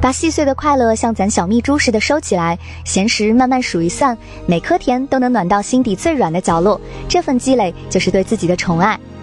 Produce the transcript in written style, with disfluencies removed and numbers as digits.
把细碎的快乐像攒小蜜珠似的收起来，闲时慢慢数一算，每颗甜都能暖到心底最软的角落，这份积累就是对自己的宠爱。